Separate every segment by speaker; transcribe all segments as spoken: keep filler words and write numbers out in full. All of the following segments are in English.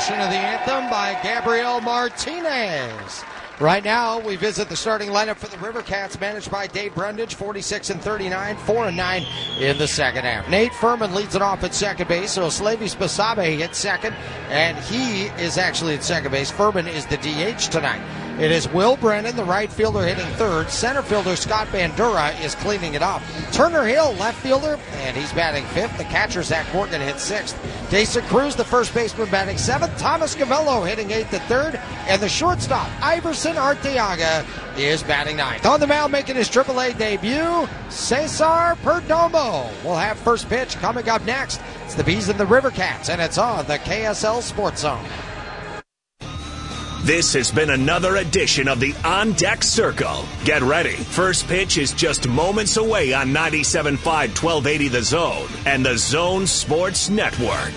Speaker 1: rendition of the anthem by Gabriel Martinez. Right now, we visit the starting lineup for the River Cats, managed by Dave Brundage, forty-six and thirty-nine, four and nine in the second half. Nate Furman leads it off at second base, so Slavis Basabe hits second, and he is actually at second base. Furman is the D H tonight. It is Will Brennan, the right fielder, hitting third. Center fielder Scott Bandura is cleaning it up. Turner Hill, left fielder, and he's batting fifth. The catcher, Zach Morgan, hits sixth. Dason Cruz, the first baseman, batting seventh. Thomas Gavello hitting eighth at third. And the shortstop, Iverson Arteaga, is batting ninth. On the mound, making his triple A debut, Cesar Perdomo will have first pitch coming up next. It's the Bees and the River Cats, and it's on the K S L Sports Zone.
Speaker 2: This has been another edition of the On Deck Circle. Get ready. First pitch is just moments away on ninety-seven point five, twelve eighty The Zone and the Zone Sports Network.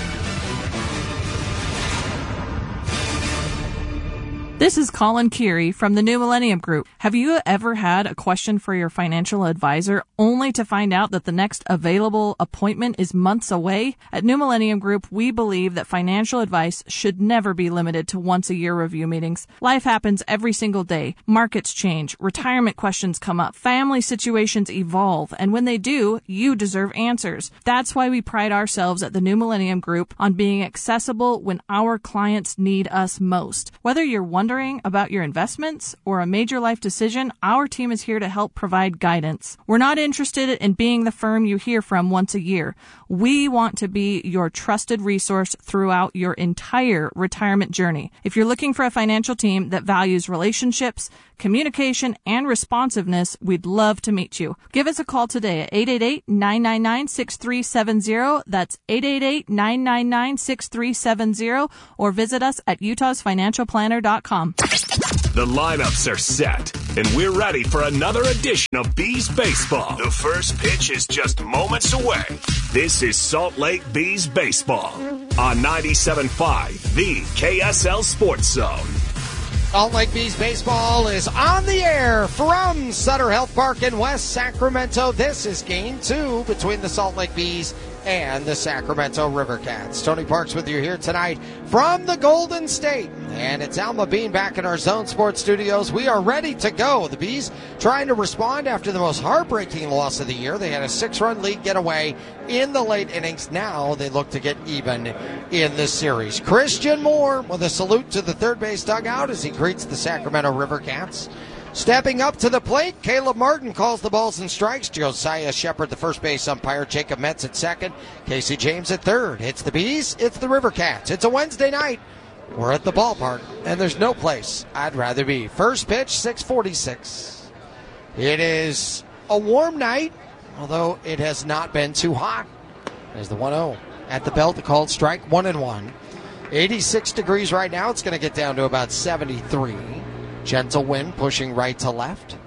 Speaker 3: This is Colin Keary from the New Millennium Group. Have you ever had a question for your financial advisor only to find out that the next available appointment is months away? At New Millennium Group, we believe that financial advice should never be limited to once-a-year review meetings. Life happens every single day. Markets change. Retirement questions come up. Family situations evolve. And when they do, you deserve answers. That's why we pride ourselves at the New Millennium Group on being accessible when our clients need us most. Whether you're wondering about your investments or a major life decision, our team is here to help provide guidance. We're not interested in being the firm you hear from once a year. We want to be your trusted resource throughout your entire retirement journey. If you're looking for a financial team that values relationships, communication, and responsiveness, we'd love to meet you. Give us a call today at eight eight eight, nine nine nine, six three seven zero. That's eight eight eight, nine nine nine, six three seven zero, or visit us at utahs financial planner dot com.
Speaker 2: The lineups are set, and we're ready for another edition of Bees Baseball. The first pitch is just moments away. This is Salt Lake Bees Baseball on ninety-seven point five, the K S L Sports Zone.
Speaker 1: Salt Lake Bees Baseball is on the air from Sutter Health Park in West Sacramento. This is game two between the Salt Lake Bees and the Sacramento River Cats. Tony Parks with you here tonight from the Golden State. And it's Alma Bean back in our Zone Sports studios. We are ready to go. The Bees trying to respond after the most heartbreaking loss of the year. They had a six-run lead get away in the late innings. Now they look to get even in this series. Christian Moore with a salute to the third base dugout as he greets the Sacramento River Cats. Stepping up to the plate, Caleb Martin calls the balls and strikes. Josiah Shepard, the first base umpire. Jacob Metz at second. Casey James at third. It's the Bees, it's the River Cats. It's a Wednesday night. We're at the ballpark, and there's no place I'd rather be. First pitch, six forty-six. It is a warm night, although it has not been too hot. There's the one oh at the belt, the called strike, one and one. eighty-six degrees right now. It's going to get down to about seventy-three. Gentle wind pushing right to left.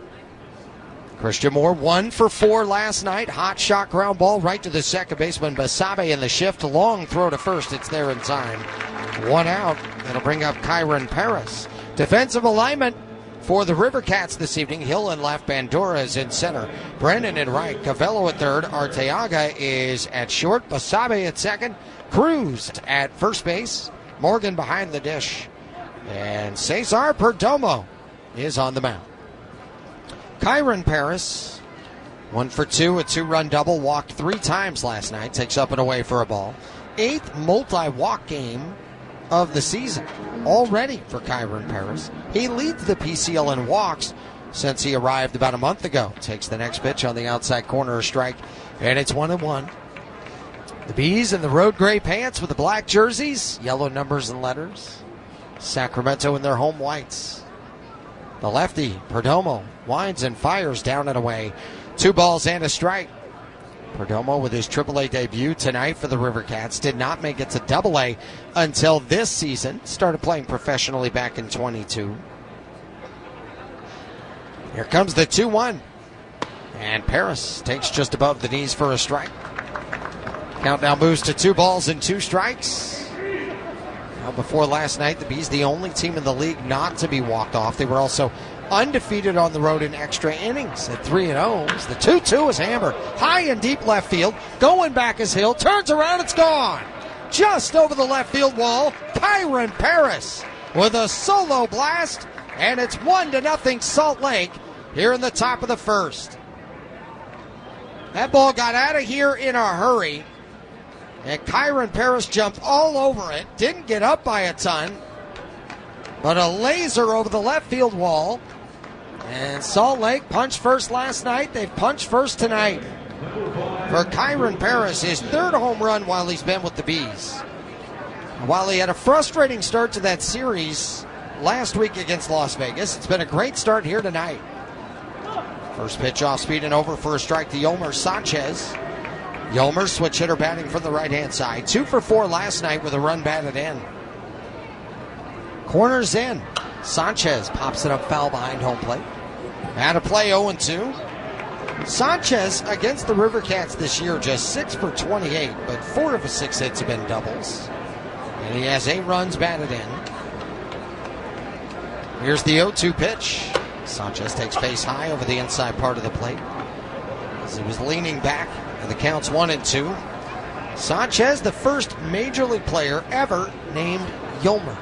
Speaker 1: Christian Moore, one for four last night. Hot shot ground ball right to the second baseman. Basabe in the shift. Long throw to first. It's there in time. One out. That'll bring up Kyron Paris. Defensive alignment for the River Cats this evening. Hill in left. Bandura is in center. Brennan in right. Cavello at third. Arteaga is at short. Basabe at second. Cruz at first base. Morgan behind the dish. And Cesar Perdomo is on the mound. Kyron Paris, one for two, a two-run double, walked three times last night, takes up and away for a ball. Eighth multi-walk game of the season already for Kyron Paris. He leads the P C L in walks since he arrived about a month ago. Takes the next pitch on the outside corner, a strike, and it's one and one. The Bees in the road gray pants with the black jerseys, yellow numbers and letters. Sacramento in their home whites. The lefty, Perdomo, winds and fires down and away. Two balls and a strike. Perdomo with his triple A debut tonight for the River Cats. Did not make it to double A until this season. Started playing professionally back in twenty-two. Here comes the two one. And Paris takes just above the knees for a strike. Count now moves to two balls and two strikes. Now before last night, the Bees the only team in the league not to be walked off. They were also undefeated on the road in extra innings at three and oh. The two two is hammered. High and deep left field. Going back is Hill. Turns around, it's gone. just over the left field wall. Kyron Paris with a solo blast, and it's one to nothing Salt Lake here in the top of the first. That ball got out of here in a hurry, and Kyron Paris jumped all over it. Didn't get up by a ton, but a laser over the left field wall. And Salt Lake punched first last night. They've punched first tonight. For Kyron Paris, his third home run while he's been with the Bees. While he had a frustrating start to that series last week against Las Vegas, it's been a great start here tonight. First pitch off speed and over for a strike to Yolmer Sanchez. Yolmer, switch hitter batting from the right-hand side. Two for four last night with a run batted in. Corners in. Sanchez pops it up foul behind home plate. Out of play, oh and two. Sanchez against the River Cats this year just six for twenty-eight, but four of his six hits have been doubles. And he has eight runs batted in. Here's the oh two pitch. Sanchez takes base high over the inside part of the plate as he was leaning back, and the count's one and two. Sanchez, the first major league player ever named Yolmer.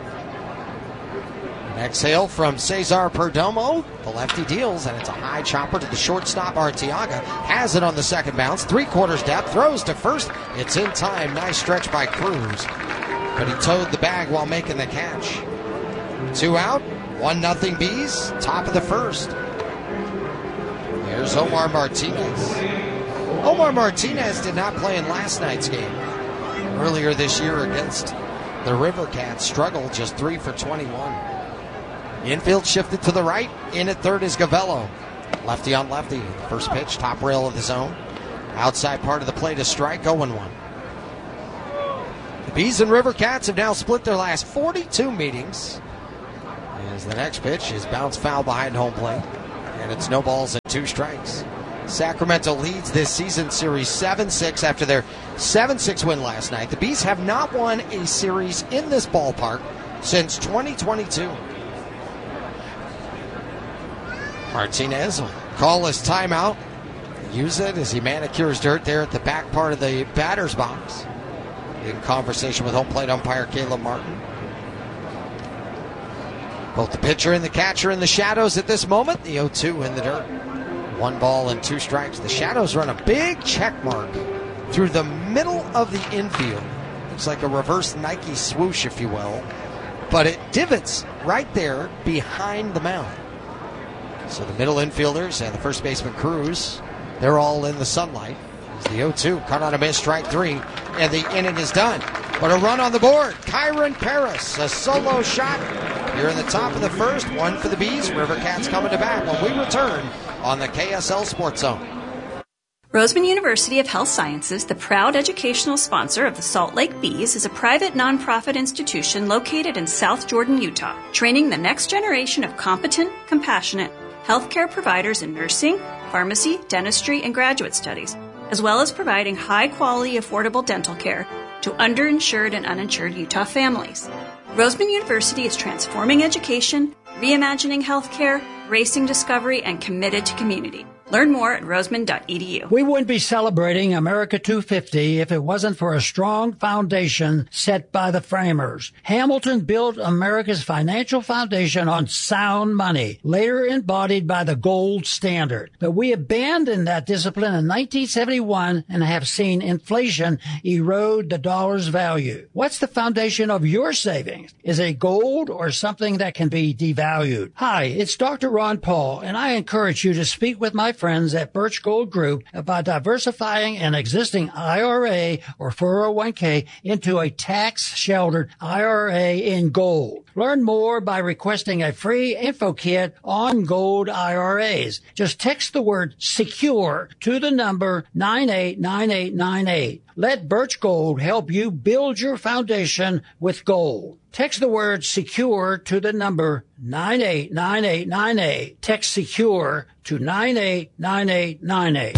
Speaker 1: Exhale from Cesar Perdomo. The lefty deals, and it's a high chopper to the shortstop. Arteaga has it on the second bounce. Three quarters depth. Throws to first. It's in time. Nice stretch by Cruz. But he towed the bag while making the catch. Two out. One nothing Bees. Top of the first. There's Omar Martinez. Omar Martinez did not play in last night's game. Earlier this year against the River Cats. Struggled, just three for twenty-one. Infield shifted to the right. In at third is Gavello. Lefty on lefty. First pitch, top rail of the zone. Outside part of the plate, a strike, oh and one. The Bees and River Cats have now split their last forty-two meetings. As the next pitch is bounced foul behind home plate. And it's no balls and two strikes. Sacramento leads this season series seven six after their seven six win last night. The Bees have not won a series in this ballpark since twenty twenty-two. Martinez will call his timeout. Use it as he manicures dirt there at the back part of the batter's box. In conversation with home plate umpire Caleb Martin. Both the pitcher and the catcher in the shadows at this moment. The oh two in the dirt. One ball and two strikes. The Shadows run a big check mark through the middle of the infield. Looks like a reverse Nike swoosh, if you will. But it divots right there behind the mound. So the middle infielders and the first baseman Cruz, they're all in the sunlight. As the oh two cut on a miss, strike three, and the inning is done. But a run on the board. Kyron Paris, a solo shot here in the top of the first. One for the Bees. River Cats coming to bat when we return on the K S L Sports Zone.
Speaker 4: Roseman University of Health Sciences, the proud educational sponsor of the Salt Lake Bees, is a private nonprofit institution located in South Jordan, Utah, training the next generation of competent, compassionate healthcare providers in nursing, pharmacy, dentistry, and graduate studies, as well as providing high-quality, affordable dental care to underinsured and uninsured Utah families. Roseman University is transforming education, reimagining healthcare, racing discovery, and committed to community. Learn more at roseman dot e d u.
Speaker 5: We wouldn't be celebrating America two fifty if it wasn't for a strong foundation set by the framers. Hamilton built America's financial foundation on sound money, later embodied by the gold standard. But we abandoned that discipline in nineteen seventy-one and have seen inflation erode the dollar's value. What's the foundation of your savings? Is it gold or something that can be devalued? Hi, it's Doctor Ron Paul, and I encourage you to speak with my friends at Birch Gold Group about diversifying an existing I R A or four oh one k into a tax-sheltered I R A in gold. Learn more by requesting a free info kit on gold I R As. Just text the word SECURE to the number nine eight nine eight nine eight. Let Birch Gold help you build your foundation with gold. Text the word SECURE to the number nine eight nine eight nine eight. Text SECURE to nine eight nine eight nine eight.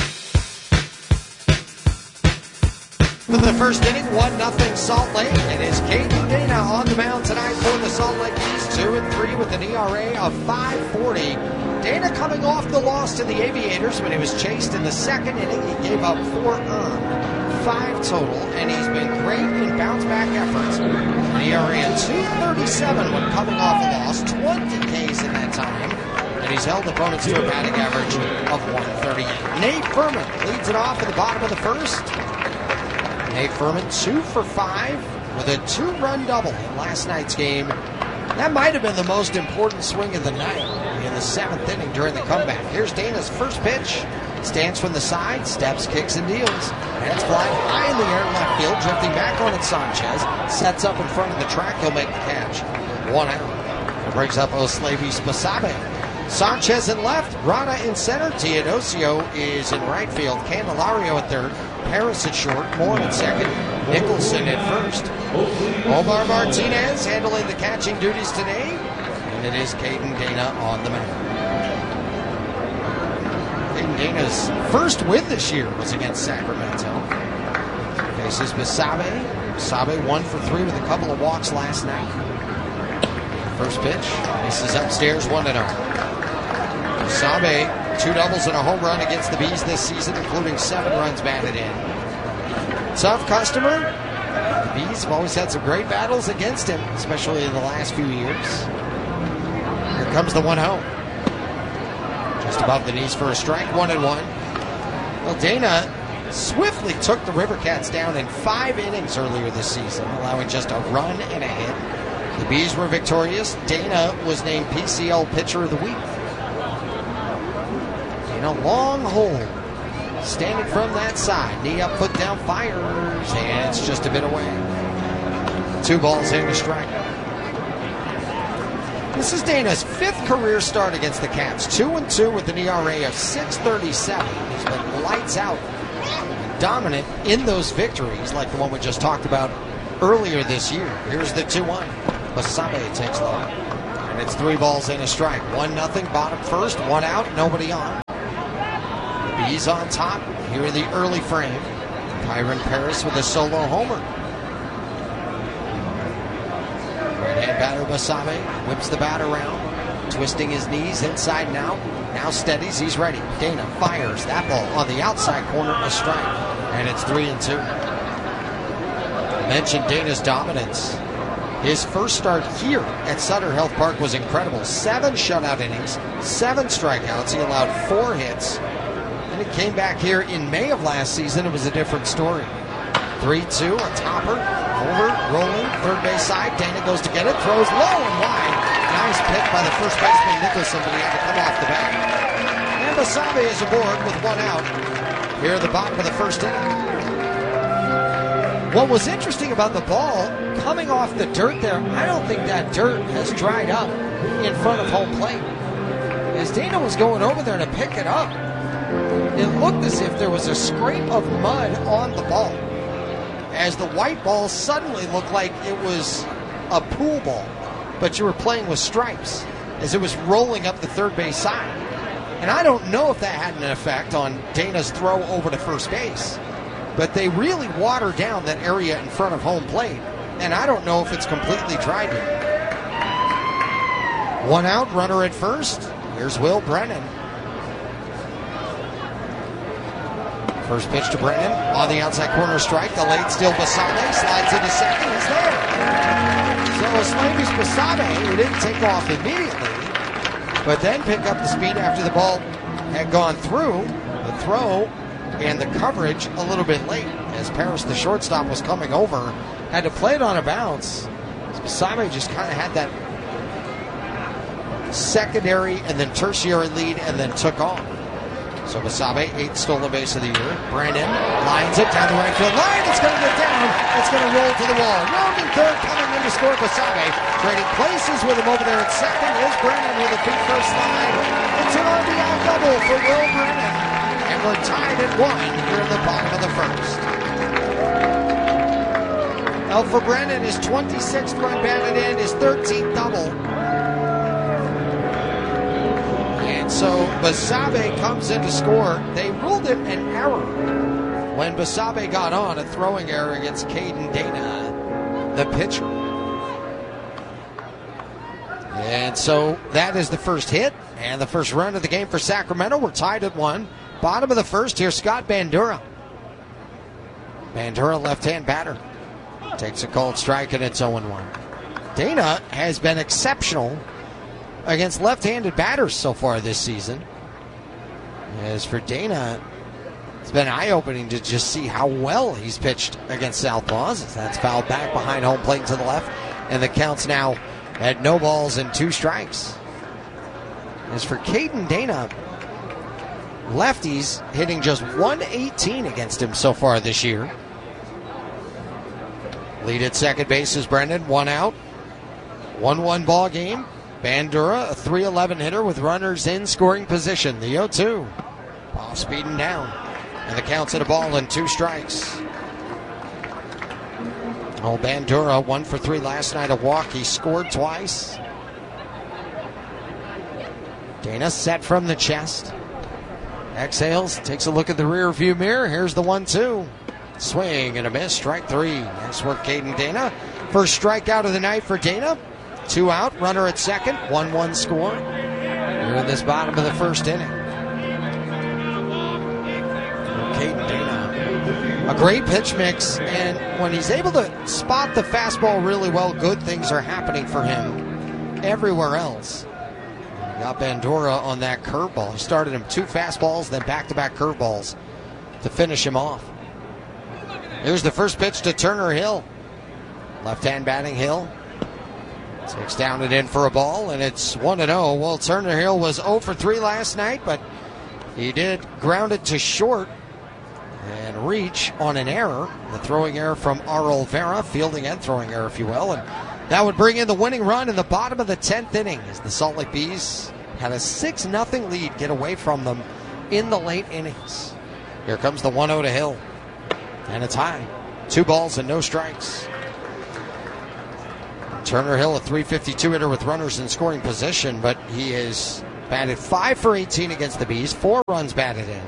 Speaker 1: For the first inning, one nothing Salt Lake. It is Caden Dana on the mound tonight for the Salt Lake Bees, two and three with an E R A of five forty. Dana coming off the loss to the Aviators when he was chased in the second inning. He gave up four earned. thirty-five total, and he's been great in bounce-back efforts. An E R A of two thirty-seven when coming off a loss, twenty Ks in that time, and he's held opponents to a batting average of one thirty-eight. Nate Furman leads it off at the bottom of the first. Nate Furman, two for five with a two-run double in last night's game. That might have been the most important swing of the night in the seventh inning during the comeback. Here's Dana's first pitch. Stands from the side, steps, kicks, and deals. Hands flying high in the air in left field, drifting back on it. Sanchez sets up in front of the track. He'll make the catch. One out. It brings up Oslavy Basabe. Sanchez in left, Rana in center. Teodosio is in right field. Candelario at third. Harris at short. Moore at second. Nicholson at first. Omar Martinez handling the catching duties today. And it is Caden Dana on the mound. Caden Dana's first win this year was against Sacramento. Faces Basabe. Basabe one for three with a couple of walks last night. First pitch. This is upstairs, one and oh. Basabe, two doubles and a home run against the Bees this season, including seven runs batted in. Tough customer. The Bees have always had some great battles against him, especially in the last few years. Here comes the one home. Just above the knees for a strike, one and one. Well, Dana swiftly took the River Cats down in five innings earlier this season, allowing just a run and a hit. The Bees were victorious. Dana was named P C L Pitcher of the Week. Dana, long hold. Standing from that side. Knee up, foot down, fires. And it's just a bit away. Two balls in to strike. This is Dana's fifth career start against the Cats. Two and two with an E R A of six thirty-seven. He's been lights out. Dominant in those victories like the one we just talked about earlier this year. Here's the two one. Basabe takes long. And it's three balls and a strike. One nothing, bottom first, one out, nobody on. The Bees on top here in the early frame. Kyron Paris with a solo homer. Right-hand batter Basabe whips the bat around, twisting his knees inside and out. Now steadies, he's ready. Dana fires that ball on the outside corner, a strike. And it's three and two. I mentioned Dana's dominance. His first start here at Sutter Health Park was incredible. Seven shutout innings, seven strikeouts. He allowed four hits. And it came back here in May of last season. It was a different story. three two, a topper, over, rolling, third base side. Dana goes to get it, throws low and wide. Nice pick by the first baseman Nicholson, but he had to come off the bat. And Basabe is aboard with one out here at the bottom of the first inning. What was interesting about the ball coming off the dirt there, I don't think that dirt has dried up in front of home plate. As Dana was going over there to pick it up, it looked as if there was a scrape of mud on the ball. As the white ball suddenly looked like it was a pool ball, but you were playing with stripes as it was rolling up the third base side. And I don't know if that had an effect on Dana's throw over to first base, but they really watered down that area in front of home plate, and I don't know if it's completely dried yet. One out, runner at first. Here's Will Brennan. First pitch to Brennan on the outside corner, strike. The late steal Basabe slides into second. He's there. So Slavius Basabe, who didn't take off immediately, but then pick up the speed after the ball had gone through the throw and the coverage a little bit late, as Paris, the shortstop, was coming over, had to play it on a bounce. Basabe just kind of had that secondary and then tertiary lead and then took off. So Basabe, eighth stolen base of the year. Brandon lines it down the right field line. It's going to get down. It's going to roll to the wall. Rounding third, coming in to score Basabe. Trading places with him over there at second is Brandon with a big first line. It's an R B I double for Will Brandon. And we're tied at one here in the bottom of the first. Now for Brandon, his twenty-sixth run batted in, his thirteenth double. And so Basabe comes in to score. They ruled it an error when Basabe got on, a throwing error against Caden Dana, the pitcher. And so that is the first hit and the first run of the game for Sacramento. We're tied at one. Bottom of the first, here's Scott Bandura. Bandura, left-hand batter. Takes a cold strike, and it's oh and one. Dana has been exceptional against left-handed batters so far this season. As for Dana, it's been eye-opening to just see how well he's pitched against Southpaws. That's fouled back behind home plate to the left, and the count's now at no balls and two strikes. As for Caden Dana, lefties hitting just one eighteen against him so far this year. Lead at second base is Brennan, one out. one one ball game. Bandura, a three eleven hitter with runners in scoring position. The oh two. Off speeding down. And the count's at a ball and two strikes. Oh, Bandura, one for three last night, a walk. He scored twice. Dana set from the chest. Exhales, takes a look at the rear view mirror. Here's the one two. Swing and a miss, strike three. Nice work, Caden Dana. First strikeout of the night for Dana. Two out, runner at second, one one score. Here in this bottom of the first inning. Caden Dana, a great pitch mix, and when he's able to spot the fastball really well, good things are happening for him everywhere else. He got Bandura on that curveball. He started him two fastballs, then back-to-back curveballs to finish him off. Here's the first pitch to Turner Hill. Left-hand batting Hill. Takes down and in for a ball, and it's one and oh. Well, Turner Hill was oh for three last night, but he did ground it to short and reach on an error. The throwing error from Arl Vera, fielding and throwing error, if you will. And that would bring in the winning run in the bottom of the tenth inning as the Salt Lake Bees had a six nothing lead get away from them in the late innings. Here comes the one oh to Hill. And it's high. Two balls and no strikes. Turner Hill, a three fifty-two hitter with runners in scoring position, but he is batted five for eighteen against the Bees, four runs batted in.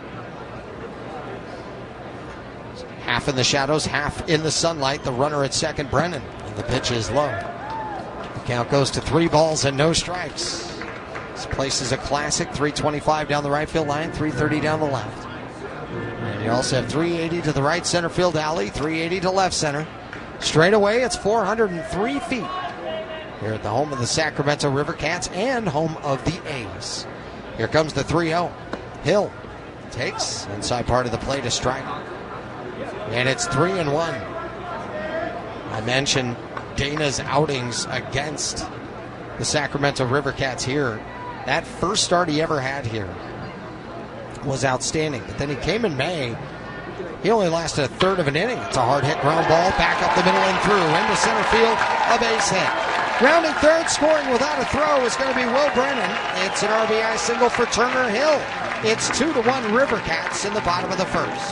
Speaker 1: Half in the shadows, half in the sunlight. The runner at second, Brennan. And the pitch is low. The count goes to three balls and no strikes. This place is a classic. three twenty-five down the right field line, three thirty down the left. And you also have three eighty to the right center field alley, three eighty to left center. Straight away, it's four hundred three feet here at the home of the Sacramento River Cats and home of the A's. Here comes the three oh. Hill takes inside part of the plate, a strike. And it's three and one. I mentioned Dana's outings against the Sacramento River Cats here. That first start he ever had here was outstanding. But then he came in May. He only lasted a third of an inning. It's a hard hit ground ball, back up the middle and through. Into center field, a base hit. Grounding third, scoring without a throw is going to be Will Brennan. It's an R B I single for Turner Hill. It's two to one River Cats in the bottom of the first.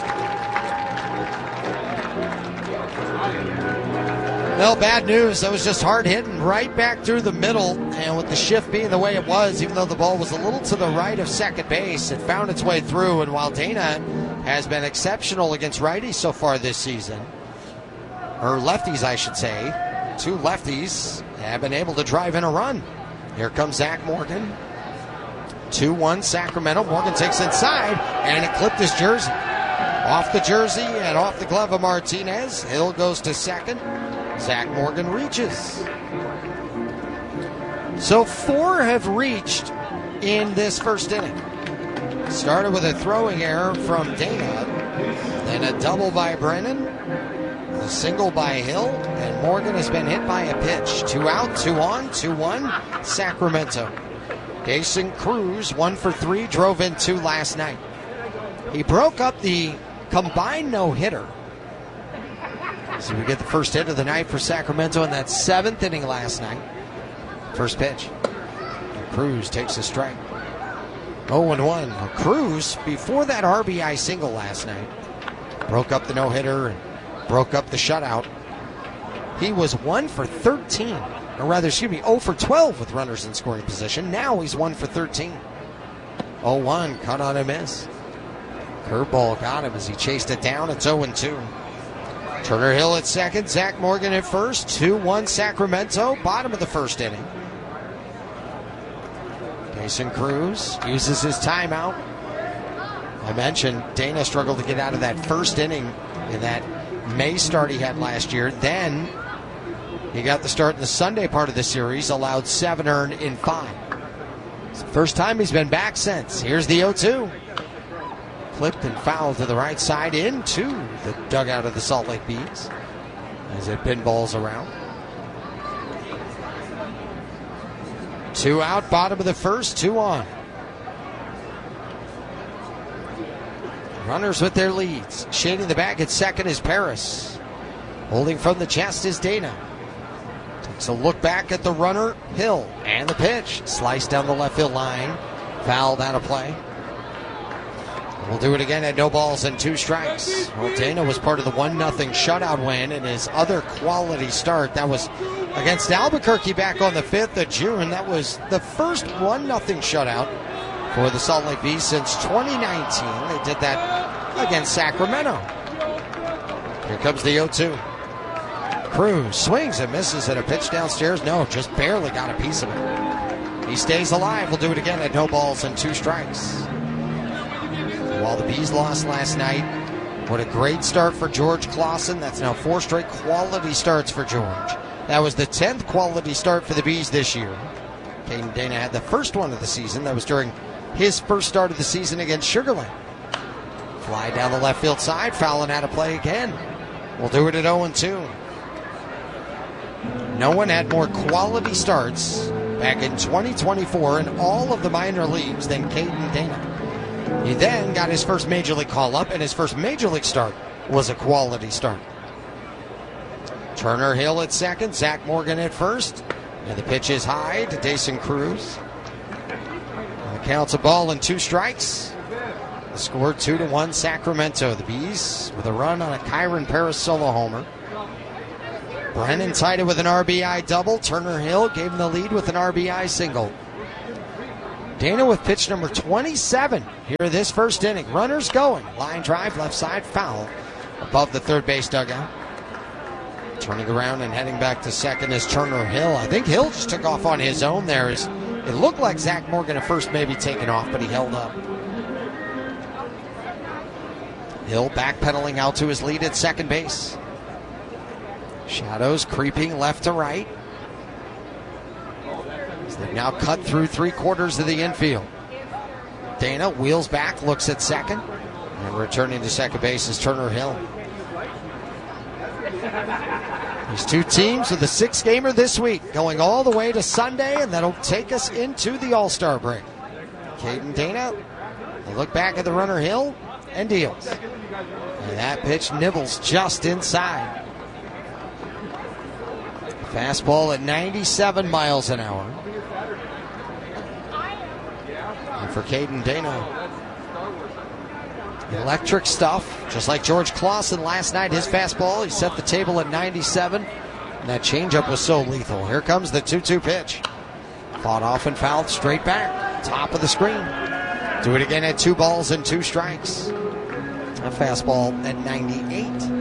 Speaker 1: Well, bad news. That was just hard hitting right back through the middle. And with the shift being the way it was, even though the ball was a little to the right of second base, it found its way through. And while Dana has been exceptional against righties so far this season, or lefties, I should say, two lefties have been able to drive in a run. Here comes Zach Morgan. two one Sacramento. Morgan takes inside, and it clipped his jersey. Off the jersey and off the glove of Martinez. Hill goes to second. Zach Morgan reaches. So four have reached in this first inning. Started with a throwing error from Dana, then a double by Brennan, a single by Hill, and Morgan has been hit by a pitch. Two out, two on, two one, Sacramento. Jason Cruz, one for three, drove in two last night. He broke up the combined no-hitter. So we get the first hit of the night for Sacramento in that seventh inning last night. First pitch. Cruz takes a strike. oh and one. Cruz, before that R B I single last night, broke up the no-hitter and broke up the shutout. He was one for thirteen. Or rather, excuse me, oh for twelve with runners in scoring position. Now he's one for thirteen. oh one, cut on a miss. Curveball got him as he chased it down. It's oh and two. Turner Hill at second, Zach Morgan at first. two one Sacramento, bottom of the first inning. Jason Cruz uses his timeout. I mentioned Dana struggled to get out of that first inning in that May start he had last year. Then he got the start in the Sunday part of the series, allowed seven earned in five. It's the first time he's been back since. Here's the oh two. Clipped and fouled to the right side into the dugout of the Salt Lake Bees as it pinballs around. Two out, bottom of the first, two on. Runners with their leads. Shading the bag at second is Paris. Holding from the chest is Dana. Takes a look back at the runner, Hill. And the pitch. Sliced down the left field line. Fouled out of play. We'll do it again at no balls and two strikes. Well, Dana was part of the one nothing shutout win in his other quality start. That was against Albuquerque back on the fifth of June. That was the first one nothing shutout for the Salt Lake Bees since twenty nineteen. They did that against Sacramento. Here comes the oh two. Cruz swings and misses at a pitch downstairs. No, just barely got a piece of it. He stays alive. We'll do it again at no balls and two strikes. While the Bees lost last night, what a great start for George Clausen. That's now four straight quality starts for George. That was the tenth quality start for the Bees this year. Caden Dana had the first one of the season. That was during his first start of the season against Sugar Land. Fly down the left field side, fouling out of play again. We'll do it at oh and two. No one had more quality starts back in twenty twenty-four in all of the minor leagues than Caden Dana. He then got his first Major League call-up, and his first Major League start was a quality start. Turner Hill at second, Zach Morgan at first, and the pitch is high to Dason Cruz. And the count's a ball and two strikes. The score two to one Sacramento. The Bees with a run on a Kyron Paris solo homer. Brennan tied it with an R B I double. Turner Hill gave him the lead with an R B I single. Dana with pitch number twenty-seven here this first inning. Runners going. Line drive, left side, foul above the third base dugout. Turning around and heading back to second is Turner Hill. I think Hill just took off on his own there. It looked like Zach Morgan at first maybe taking off, but he held up. Hill backpedaling out to his lead at second base. Shadows creeping left to right. They've now cut through three quarters of the infield. Dana wheels back, looks at second, and returning to second base is Turner Hill. These two teams with the sixth gamer this week, going all the way to Sunday, and that'll take us into the All-Star break. Caden Dana, a look back at the runner Hill, and deals. And that pitch nibbles just inside. Fastball at ninety-seven miles an hour. And for Caden Dana, electric stuff, just like George Clausen last night. His fastball, he set the table at ninety-seven, and that changeup was so lethal. Here comes the two two pitch. Fought off and fouled straight back, top of the screen. Do it again at two balls and two strikes. A fastball at ninety-eight.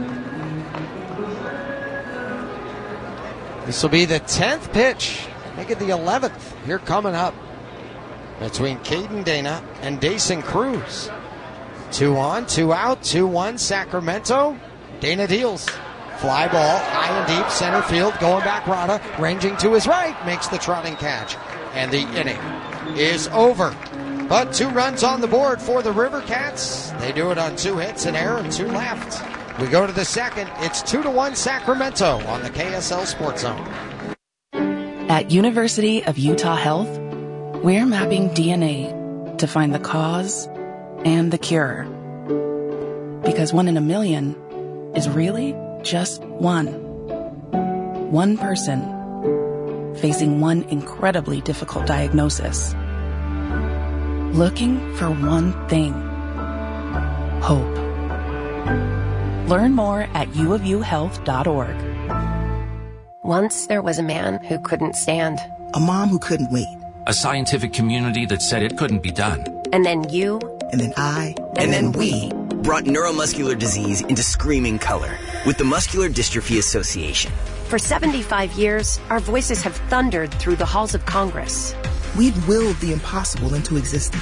Speaker 1: This will be the tenth pitch, make it the eleventh here coming up between Caden Dana and Dason Cruz. Two on, two out, two one Sacramento. Dana deals. Fly ball, high and deep, center field, going back Rada, ranging to his right, makes the trotting catch. And the inning is over. But two runs on the board for the River Cats. They do it on two hits, an error, and two left. We go to the second. It's two to one Sacramento on the K S L Sports Zone.
Speaker 6: At University of Utah Health, we're mapping D N A to find the cause and the cure. Because one in a million is really just one. One person facing one incredibly difficult diagnosis. Looking for one thing. Hope. Learn more at u of u health dot org.
Speaker 7: Once there was a man who couldn't stand.
Speaker 8: A mom who couldn't wait.
Speaker 9: A scientific community that said it couldn't be done.
Speaker 7: And then you.
Speaker 8: And then I.
Speaker 7: And, and then, then we.
Speaker 10: Brought neuromuscular disease into screaming color with the Muscular Dystrophy Association.
Speaker 7: For seventy-five years, our voices have thundered through the halls of Congress.
Speaker 8: We've willed the impossible into existence.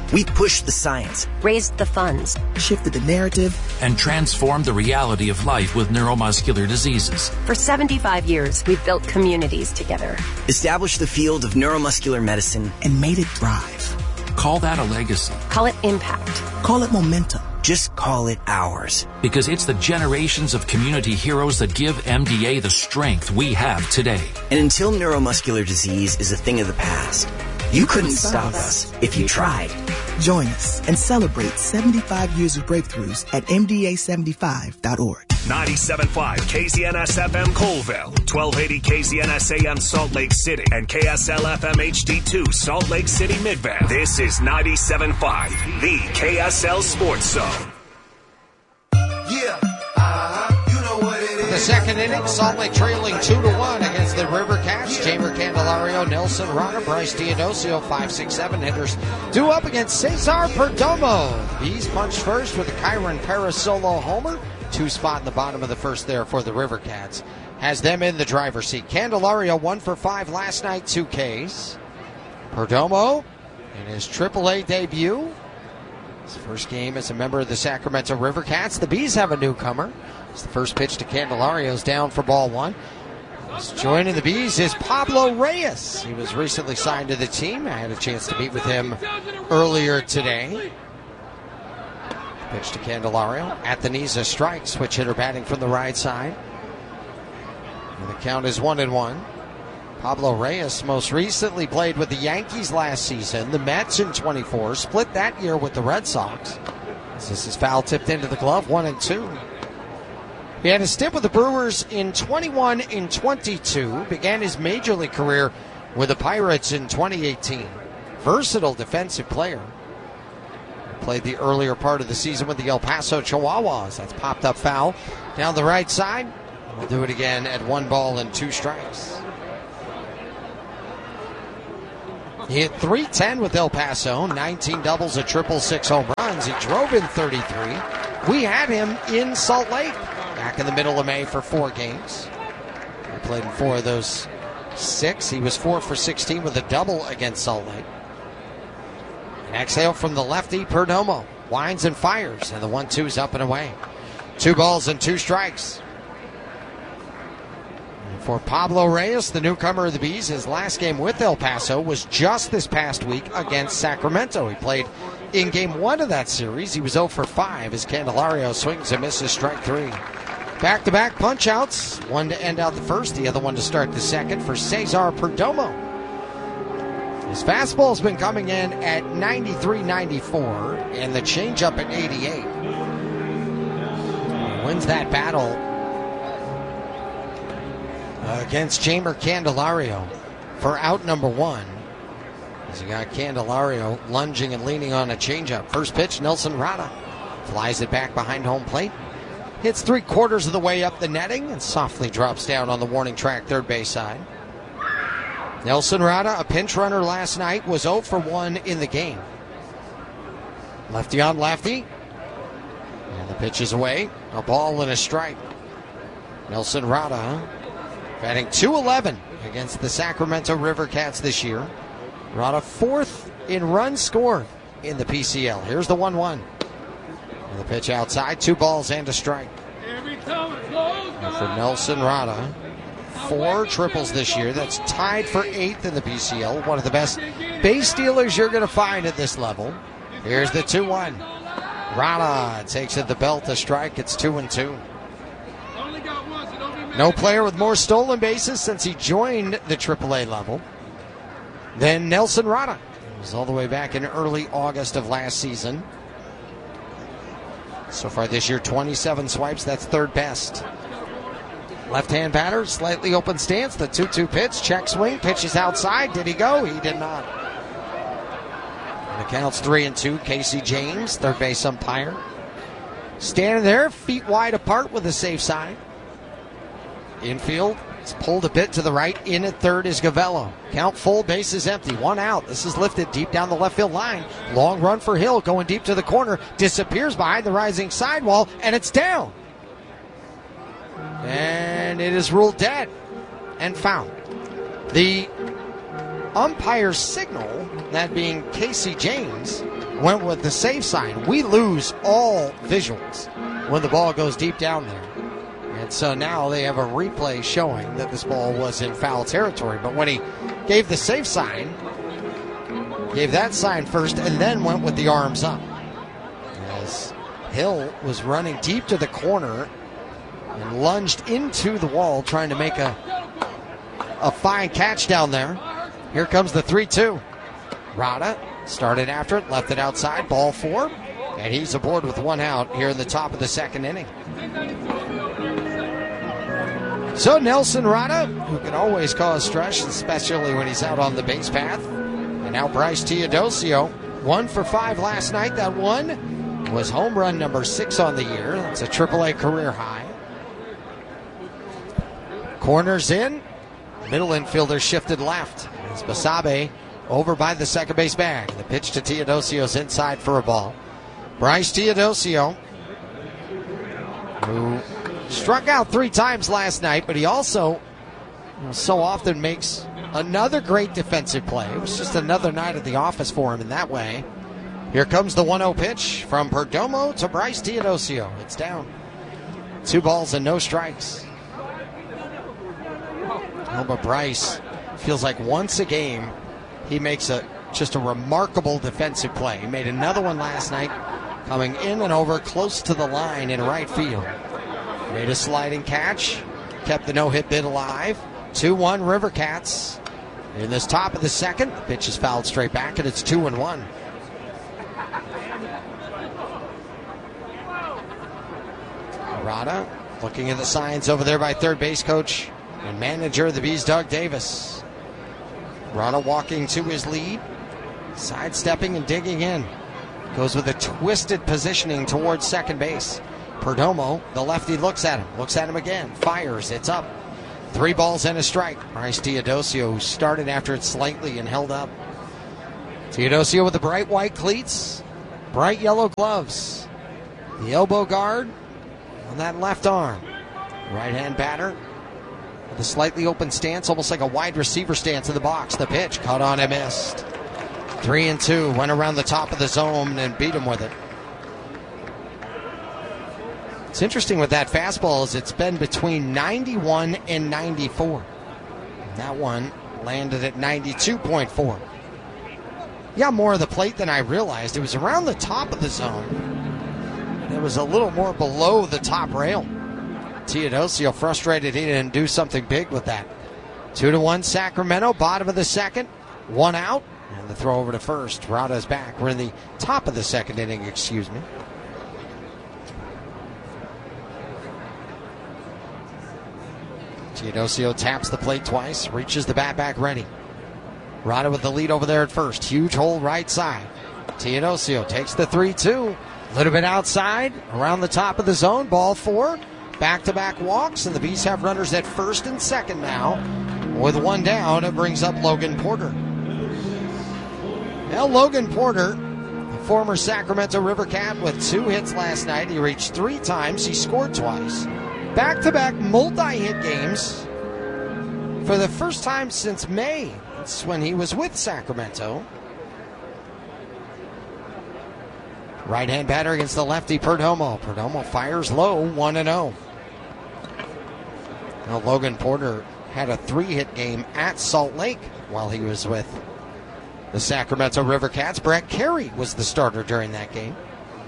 Speaker 10: We've pushed the science,
Speaker 7: raised the funds,
Speaker 8: shifted the narrative,
Speaker 9: and transformed the reality of life with neuromuscular diseases.
Speaker 7: For seventy-five years, we've built communities together,
Speaker 10: established the field of neuromuscular medicine,
Speaker 8: and made it thrive.
Speaker 9: Call that a legacy.
Speaker 7: Call it impact.
Speaker 8: Call it momentum.
Speaker 10: Just call it ours.
Speaker 9: Because it's the generations of community heroes that give M D A the strength we have today.
Speaker 10: And until neuromuscular disease is a thing of the past, you, you couldn't stop us if you tried.
Speaker 8: Join us and celebrate seventy-five years of breakthroughs at M D A seventy-five dot org.
Speaker 2: ninety-seven point five K Z N S F M Colville, twelve eighty K Z N S A M Salt Lake City, and K S L F M H D two Salt Lake City Midvale. This is ninety-seven point five, the K S L Sports Zone.
Speaker 1: Yeah, uh-huh. You know what it is. The second inning, Salt Lake trailing two to one against the River Cats. Jamer Candelario, Nelson Rana, Bryce Diodosio, five six seven hitters. Due up against Cesar Perdomo. The Bees punched first with a Kyron Paris solo homer. Two spot in the bottom of the first there for the River Cats. Has them in the driver's seat. Candelario one for five last night, two Ks. Perdomo in his triple A debut. His first game as a member of the Sacramento River Cats. The Bees have a newcomer. It's the first pitch to Candelario's down for ball one. Joining the Bees is Pablo Reyes. He was recently signed to the team. I had a chance to meet with him earlier today. Pitch to Candelario. At the knees, a strike. Switch hitter batting from the right side. And the count is one and one. Pablo Reyes most recently played with the Yankees last season, the Mets in twenty-four, split that year with the Red Sox. This is foul tipped into the glove, one and two. He had a stint with the Brewers in twenty-one and twenty-two, began his major league career with the Pirates in twenty eighteen. Versatile defensive player. Played the earlier part of the season with the El Paso Chihuahuas. That's popped up foul down the right side. We'll do it again at one ball and two strikes. He hit three ten with El Paso, nineteen doubles, a triple, six home runs. He drove in thirty-three. We had him in Salt Lake back in the middle of May for four games. He played in four of those six. He was four for sixteen with a double against Salt Lake. An exhale from the lefty, Perdomo. Winds and fires, and the one two's up and away. Two balls and two strikes. For Pablo Reyes, the newcomer of the Bees, his last game with El Paso was just this past week against Sacramento. He played in game one of that series. He was zero for five as Candelario swings and misses strike three. Back-to-back punch-outs. One to end out the first, the other one to start the second for Cesar Perdomo. His fastball's been coming in at ninety-three ninety-four and the changeup at eighty-eight. He wins that battle against Jamer Candelario for out number one. As you got Candelario lunging and leaning on a changeup. First pitch, Nelson Rada flies it back behind home plate. Hits three quarters of the way up the netting and softly drops down on the warning track third base side. Nelson Rada, a pinch runner last night, was zero for one in the game. Lefty on lefty. And the pitch is away. A ball and a strike. Nelson Rada batting two eleven against the Sacramento River Cats this year. Rada fourth in runs scored in the P C L. Here's the one one. And the pitch outside, two balls and a strike. And for Nelson Rada, four triples this year. That's tied for eighth in the P C L. One of the best base stealers you're going to find at this level. Here's the two one. Rada takes it the belt, a strike. It's two and two. No player with more stolen bases since he joined the triple A level than Nelson Rada. He was all the way back in early August of last season. So far this year, twenty-seven swipes. That's third best. Left-hand batter, slightly open stance. The two two pitch, check swing, pitches outside. Did he go? He did not. And the count's three and two. Casey James, third base umpire, standing there, feet wide apart with a safe side. Infield, it's pulled a bit to the right. In at third is Gavello. Count full, bases empty. One out. This is lifted deep down the left field line. Long run for Hill, going deep to the corner. Disappears behind the rising sidewall, and it's down. And it is ruled dead and found. The umpire's signal, that being Casey James, went with the safe sign. We lose all visuals when the ball goes deep down there. And so now they have a replay showing that this ball was in foul territory. But when he gave the safe sign, gave that sign first and then went with the arms up. As Hill was running deep to the corner and lunged into the wall trying to make a, a fine catch down there. Here comes the three two. Rada started after it, left it outside, ball four, and he's aboard with one out here in the top of the second inning. So Nelson Rada, who can always cause stress, especially when he's out on the base path. And now Bryce Teodosio, one for five last night. That one was home run number six on the year. That's a triple A career high. Corners in. Middle infielder shifted left. It's Basabe over by the second base bag. The pitch to Teodosio's inside for a ball. Bryce Teodosio, who struck out three times last night, but he also you know, so often makes another great defensive play. It was just another night at the office for him in that way. Here comes the one oh pitch from Perdomo to Bryce Teodosio. It's down. Two balls and no strikes. Oh, but Bryce feels like once a game he makes a just a remarkable defensive play. He made another one last night coming in and over close to the line in right field. Made a sliding catch, kept the no-hit bid alive. two one River Cats. In this top of the second, the pitch is fouled straight back, and it's two and one. Rada looking at the signs over there by third base coach and manager of the Bees, Doug Davis. Rada walking to his lead, sidestepping and digging in. Goes with a twisted positioning towards second base. Perdomo, the lefty, looks at him, looks at him again, fires, it's up. Three balls and a strike. Bryce Teodosio, who started after it slightly and held up. Teodosio with the bright white cleats, bright yellow gloves, the elbow guard on that left arm. Right-hand batter with a slightly open stance, almost like a wide receiver stance in the box. The pitch, caught on and missed. Three and two, went around the top of the zone and beat him with it. It's interesting with that fastball is it's been between ninety-one and ninety-four. And that one landed at ninety-two point four. He got more of the plate than I realized. It was around the top of the zone. And it was a little more below the top rail. Teodosio frustrated he didn't do something big with that. Two to one Sacramento, bottom of the second. One out. And the throw over to first. Rada's back. We're in the top of the second inning, excuse me. Teodosio taps the plate twice, reaches the bat back ready. Rada with the lead over there at first. Huge hole right side. Teodosio takes the three two. A little bit outside, around the top of the zone. Ball four. Back-to-back walks, and the Bees have runners at first and second now. With one down, it brings up Logan Porter. Now Logan Porter, the former Sacramento River Cat with two hits last night. He reached three times. He scored twice. Back-to-back multi-hit games for the first time since May. That's when he was with Sacramento. Right-hand batter against the lefty Perdomo. Perdomo fires low, one and oh. Now Logan Porter had a three-hit game at Salt Lake while he was with the Sacramento River Cats. Brett Carey was the starter during that game.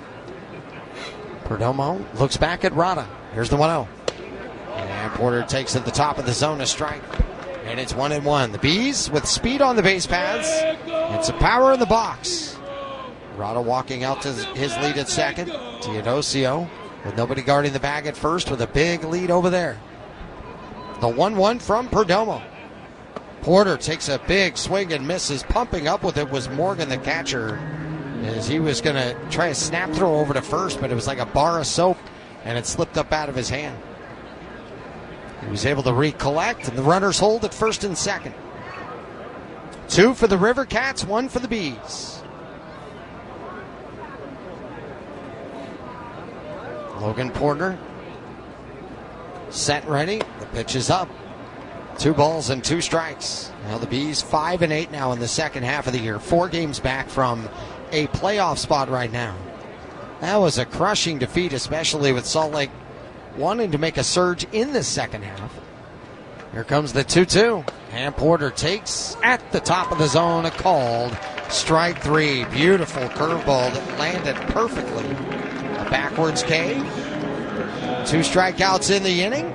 Speaker 1: Perdomo looks back at Rada. Here's the one oh. And Porter takes at the top of the zone a strike. And it's one and one. The Bees with speed on the base paths. It's a power in the box. Rada walking out to his lead at second. Teodosio with nobody guarding the bag at first with a big lead over there. The one one from Perdomo. Porter takes a big swing and misses. Pumping up with it was Morgan, the catcher, as he was going to try a snap throw over to first, but it was like a bar of soap, and it slipped up out of his hand. He was able to recollect, and the runners hold at first and second. Two for the River Cats, one for the Bees. Logan Porter set ready. The pitch is up. Two balls and two strikes. Now the Bees five and eight now in the second half of the year. Four games back from a playoff spot right now. That was a crushing defeat, especially with Salt Lake wanting to make a surge in the second half. Here comes the two two. And Porter takes at the top of the zone a called strike three. Beautiful curveball that landed perfectly. A backwards K. Two strikeouts in the inning.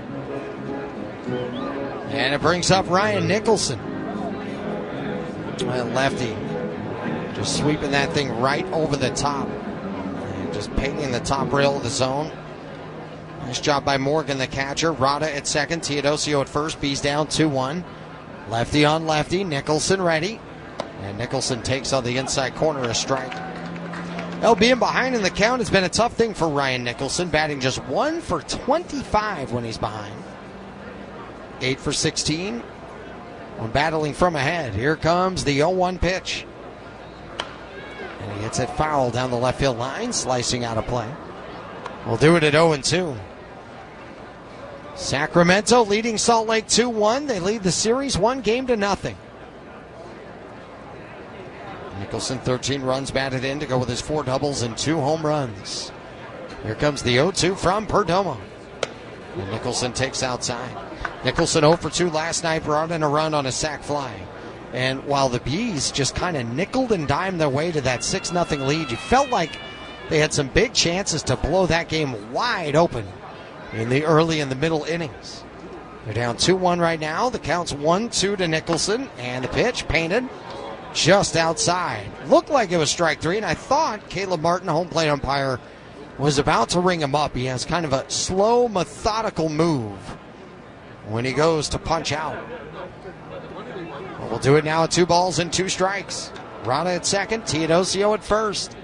Speaker 1: And it brings up Ryan Nicholson. Well, lefty just sweeping that thing right over the top. And just painting the top rail of the zone. Nice job by Morgan, the catcher. Rada at second. Teodosio at first. Bees down two one. Lefty on lefty. Nicholson ready. And Nicholson takes on the inside corner a strike. Well, being behind in the count has been a tough thing for Ryan Nicholson. Batting just one for twenty-five when he's behind. eight for sixteen when battling from ahead. Here comes the oh one pitch. And he hits it foul down the left field line, slicing out of play. We'll do it at oh and two. Sacramento leading Salt Lake two one. They lead the series one game to nothing. Nicholson, thirteen runs batted in to go with his four doubles and two home runs. Here comes the oh two from Perdomo. And Nicholson takes outside. Nicholson oh for two last night, brought in a run on a sac fly. And while the Bees just kind of nickeled and dimed their way to that six nothing lead, you felt like they had some big chances to blow that game wide open in the early and the middle innings. They're down two one right now. The count's one two to Nicholson. And the pitch painted just outside. Looked like it was strike three, and I thought Caleb Martin, home plate umpire, was about to ring him up. He has kind of a slow, methodical move when he goes to punch out. Well, we'll do it now at two balls and two strikes. Rada at second, Teodosio at first.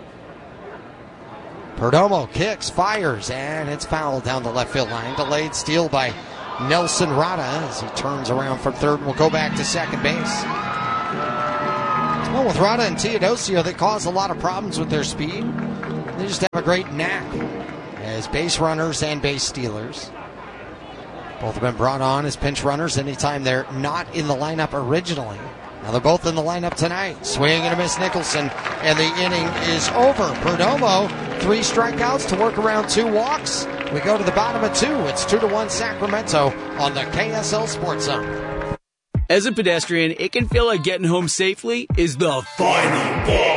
Speaker 1: Perdomo kicks, fires, and it's fouled down the left field line. Delayed steal by Nelson Rada as he turns around from third and will go back to second base. Well, with Rada and Teodosio, they cause a lot of problems with their speed. They just have a great knack as base runners and base stealers. Both have been brought on as pinch runners anytime they're not in the lineup originally. Now they're both in the lineup tonight. Swing and a miss Nicholson, and the inning is over. Perdomo, three strikeouts to work around two walks. We go to the bottom of two. It's two to one Sacramento on the K S L Sports Zone.
Speaker 11: As a pedestrian, it can feel like getting home safely is the final ball.